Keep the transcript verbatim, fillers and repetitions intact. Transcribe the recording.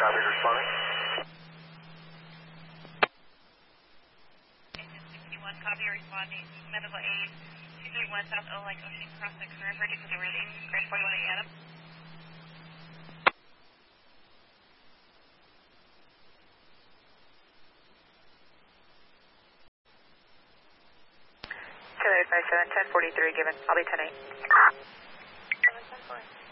Copy, responding. sixty-one, copy, responding. Medical aid, two three one South O Lake Ocean Cross the current particular reading, grade forty-one at Adam. Two eight five seven, ten forty-three given. I'll be ten eight. seven ten four.